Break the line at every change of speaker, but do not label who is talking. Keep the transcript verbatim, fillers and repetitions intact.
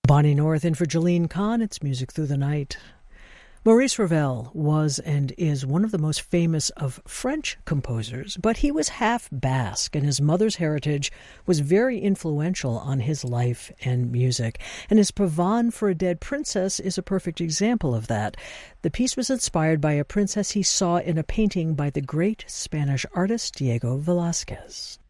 Bonnie North in for Jolene Kahn. It's Music Through the Night. Maurice Ravel was and is one of the most famous of French composers, but he was half Basque, and his mother's heritage was very influential on his life and music. And his Pavane for a Dead Princess is a perfect example of that. The piece was inspired by a princess he saw in a painting by the great Spanish artist Diego Velázquez.